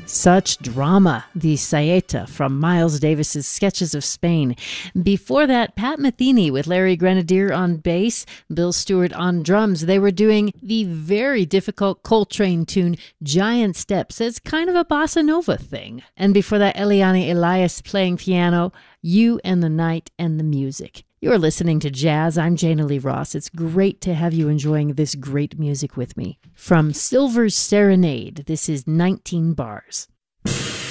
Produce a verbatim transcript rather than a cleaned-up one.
Such drama, the Saeta from Miles Davis's Sketches of Spain. Before that, Pat Metheny with Larry Grenadier on bass, Bill Stewart on drums. They were doing the very difficult Coltrane tune Giant Steps as kind of a bossa nova thing. And before that, Eliane Elias playing piano, You and the Night and the Music. You're listening to Jazz. I'm Jana Lee Ross. It's great to have you enjoying this great music with me. From Silver's Serenade, this is nineteen bars.